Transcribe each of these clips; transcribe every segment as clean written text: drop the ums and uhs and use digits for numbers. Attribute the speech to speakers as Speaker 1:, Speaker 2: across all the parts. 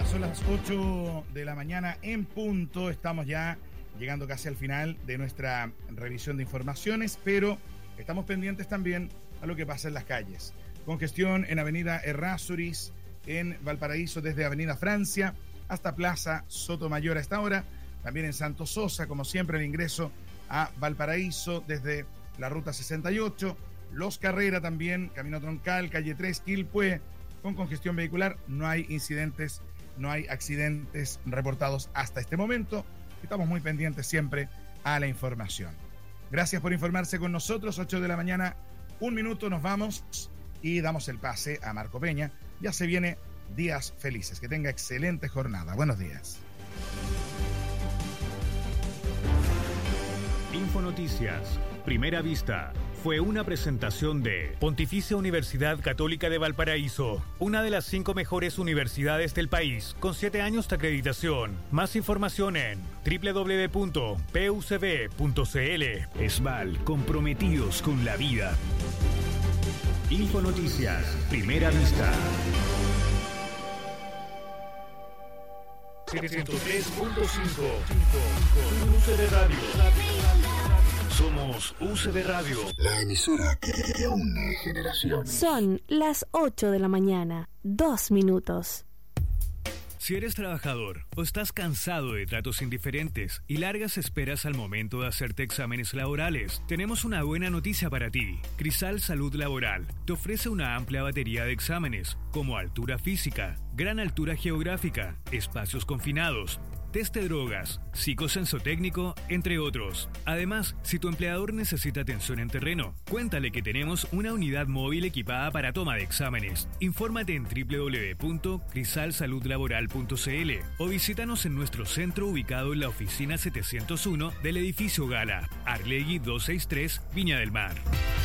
Speaker 1: Son las 8 de la mañana en punto. Estamos ya llegando casi al final de nuestra revisión de informaciones, pero estamos pendientes también a lo que pasa en las calles. Congestión en Avenida Errázuriz, en Valparaíso, desde Avenida Francia hasta Plaza Sotomayor a esta hora. También en Santo Sosa, como siempre, el ingreso a Valparaíso desde la Ruta 68. Los Carrera también, Camino Troncal, Calle 3, Quilpué, con congestión vehicular. No hay incidentes, no hay accidentes reportados hasta este momento. Estamos muy pendientes siempre a la información. Gracias por informarse con nosotros. 8 de la mañana, 1 minuto, nos vamos y damos el pase a Marco Peña. Ya se viene Días Felices. Que tenga excelente jornada. Buenos días.
Speaker 2: Infonoticias, Primera Vista, fue una presentación de Pontificia Universidad Católica de Valparaíso, una de las 5 mejores universidades del país, con 7 años de acreditación. Más información en www.pucb.cl.
Speaker 3: ESVAL, comprometidos con la vida.
Speaker 2: Infonoticias, Primera Vista. 103.5 UCB Radio. Somos UCB Radio,
Speaker 4: la emisora que une generaciones.
Speaker 5: Son las 8 de la mañana, 2 minutos.
Speaker 2: Si eres trabajador o estás cansado de tratos indiferentes y largas esperas al momento de hacerte exámenes laborales, tenemos una buena noticia para ti. Crisal Salud Laboral te ofrece una amplia batería de exámenes, como altura física, gran altura geográfica, espacios confinados, test de drogas, psicosensotécnico, entre otros. Además, si tu empleador necesita atención en terreno, cuéntale que tenemos una unidad móvil equipada para toma de exámenes. Infórmate en www.crisalsaludlaboral.cl o visítanos en nuestro centro ubicado en la oficina 701 del edificio Gala, Arlegui 263, Viña del Mar.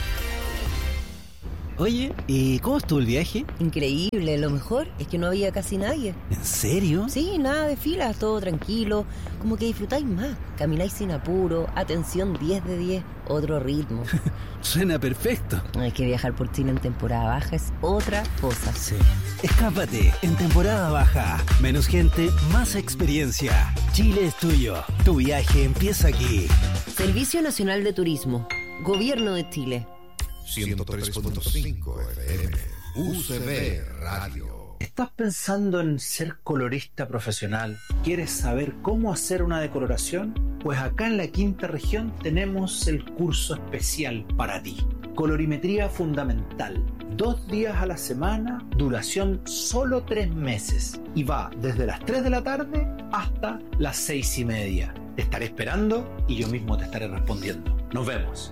Speaker 6: Oye, ¿y cómo estuvo el viaje?
Speaker 7: Increíble, lo mejor es que no había casi nadie.
Speaker 6: ¿En serio?
Speaker 7: Sí, nada de filas, todo tranquilo, como que disfrutáis más, camináis sin apuro, atención 10 de 10, otro ritmo.
Speaker 6: Suena perfecto.
Speaker 7: Es que viajar por Chile en temporada baja es otra cosa.
Speaker 6: Sí. Escápate en temporada baja. Menos gente, más experiencia. Chile es tuyo. Tu viaje empieza aquí.
Speaker 7: Servicio Nacional de Turismo, Gobierno de Chile.
Speaker 4: 103.5 FM, UCB Radio.
Speaker 8: ¿Estás pensando en ser colorista profesional? ¿Quieres saber cómo hacer una decoloración? Pues acá en la Quinta Región tenemos el curso especial para ti. Colorimetría fundamental. 2 días a la semana, duración solo 3 meses. Y va desde las 3 de la tarde hasta las 6:30. Te estaré esperando y yo mismo te estaré respondiendo. Nos vemos.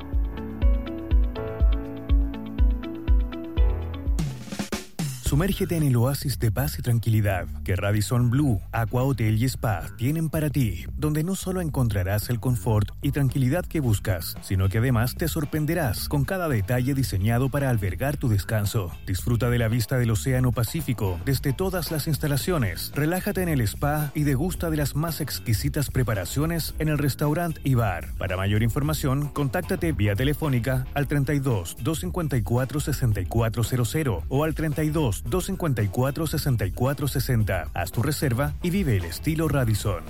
Speaker 2: Sumérgete en el oasis de paz y tranquilidad que Radisson Blu, Aqua Hotel y Spa tienen para ti, donde no solo encontrarás el confort y tranquilidad que buscas, sino que además te sorprenderás con cada detalle diseñado para albergar tu descanso. Disfruta de la vista del Océano Pacífico desde todas las instalaciones, relájate en el spa y degusta de las más exquisitas preparaciones en el restaurante y bar. Para mayor información, contáctate vía telefónica al 32 254 6400 o al 32 254 6460. Haz tu reserva y vive el estilo Radisson.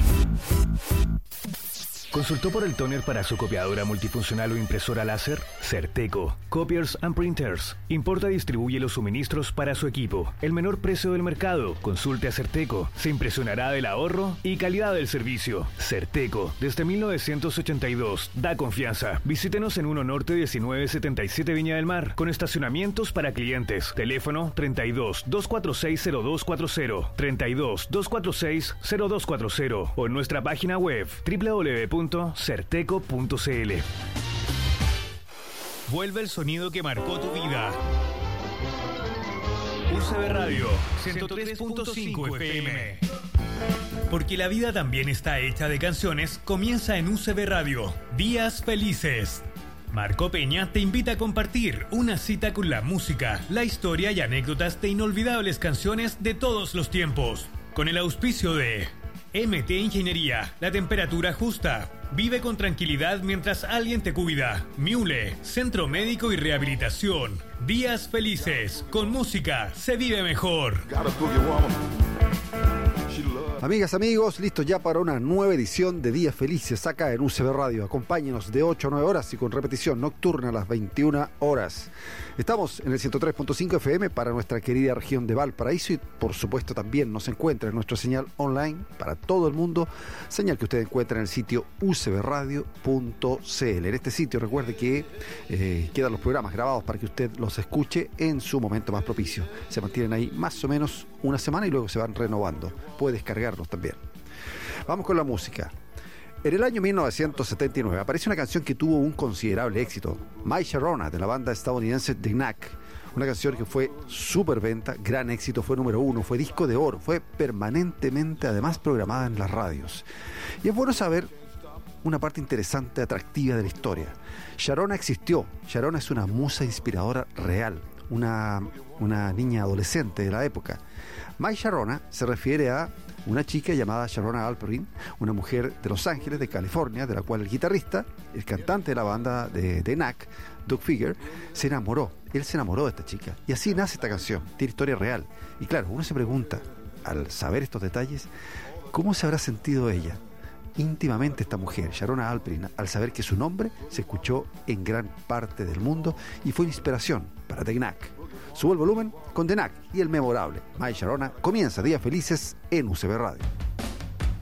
Speaker 3: ¿Consultó por el tóner para su copiadora multifuncional o impresora láser? Certeco. Copiers and Printers. Importa y distribuye los suministros para su equipo. El menor precio del mercado. Consulte a Certeco. Se impresionará del ahorro y calidad del servicio. Certeco. Desde 1982. Da confianza. Visítenos en 1 Norte 1977 Viña del Mar. Con estacionamientos para clientes. Teléfono 32 246 0240. 32 246 0240. O en nuestra página web www.certeco.cl.
Speaker 2: Vuelve el sonido que marcó tu vida. UCB Radio 103.5 FM. Porque la vida también está hecha de canciones, comienza en UCB Radio. Días Felices. Marco Peña te invita a compartir una cita con la música, la historia y anécdotas de inolvidables canciones de todos los tiempos. Con el auspicio de MT Ingeniería, la temperatura justa. Vive con tranquilidad mientras alguien te cuida. Miule, Centro Médico y Rehabilitación. Días Felices. Con música se vive mejor.
Speaker 9: Amigas, amigos, listos ya para una nueva edición de Días Felices acá en UCB Radio. Acompáñenos de 8 a 9 horas y con repetición nocturna a las 21 horas. Estamos en el 103.5 FM para nuestra querida región de Valparaíso y por supuesto también nos encuentra en nuestra señal online para todo el mundo, señal que usted encuentra en el sitio ucbradio.cl. En este sitio recuerde que quedan los programas grabados para que usted los escuche en su momento más propicio. Se mantienen ahí más o menos una semana y luego se van renovando. Puede descargarlos también. Vamos con la música. En el año 1979 aparece una canción que tuvo un considerable éxito, My Sharona, de la banda estadounidense The Knack. Una canción que fue superventa, gran éxito, fue número 1, fue disco de oro, fue permanentemente además programada en las radios. Y es bueno saber una parte interesante, atractiva de la historia. Sharona existió. Sharona es una musa inspiradora real, una niña adolescente de la época. My Sharona se refiere a una chica llamada Sharona Alperin, una mujer de Los Ángeles, de California, de la cual el guitarrista, el cantante de la banda de Knack, Doug Figger, se enamoró. Él se enamoró de esta chica. Y así nace esta canción. Tiene historia real. Y claro, uno se pregunta, al saber estos detalles, ¿cómo se habrá sentido ella? Íntimamente esta mujer, Sharona Alperin, al saber que su nombre se escuchó en gran parte del mundo y fue inspiración para The Knack. Sube el volumen con The Knack y el memorable My Sharona. Comienza Días Felices en UCB Radio.